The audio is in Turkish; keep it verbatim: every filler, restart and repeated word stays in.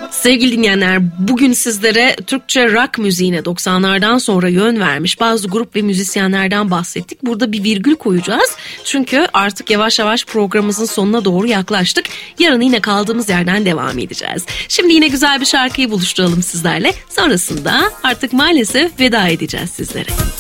Sevgili dinleyenler, bugün sizlere Türkçe rock müziğine doksanlardan sonra yön vermiş bazı grup ve müzisyenlerden bahsettik. Burada bir virgül koyacağız. Çünkü artık yavaş yavaş programımızın sonuna doğru yaklaştık. Yarın yine kaldığımız yerden devam edeceğiz. Şimdi yine güzel bir şarkıyı buluşturalım sizlerle. Sonrasında artık maalesef veda edeceğiz sizlere.